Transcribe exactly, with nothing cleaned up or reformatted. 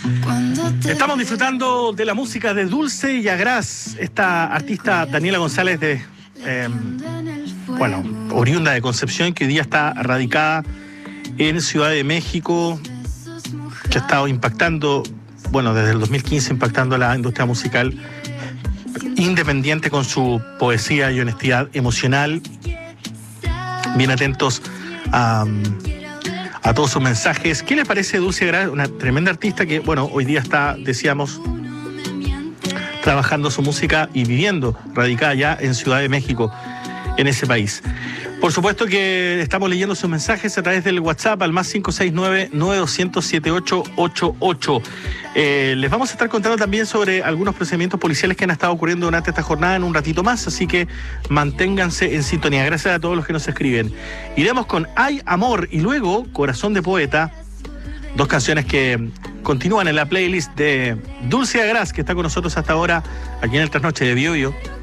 Estamos disfrutando de la música de Dulce y Agraz, esta artista Daniela González de, eh, bueno, oriunda de Concepción, que hoy día está radicada en Ciudad de México, que ha estado impactando, bueno, desde el dos mil quince impactando la industria musical independiente con su poesía y honestidad emocional. Bien atentos a, a todos sus mensajes. ¿Qué les parece Dulce Agraz? Una tremenda artista que, bueno, hoy día está, decíamos, trabajando su música y viviendo, radicada ya en Ciudad de México, en ese país. Por supuesto que estamos leyendo sus mensajes a través del WhatsApp al más cinco seis nueve, nueve dos cero cero, siete ocho ocho ocho. Eh, les vamos a estar contando también sobre algunos procedimientos policiales que han estado ocurriendo durante esta jornada en un ratito más, así que manténganse en sintonía. Gracias a todos los que nos escriben. Iremos con Hay Amor y luego Corazón de Poeta, dos canciones que continúan en la playlist de Dulce Agraz, que está con nosotros hasta ahora aquí en el Trasnoche de Bio Bio.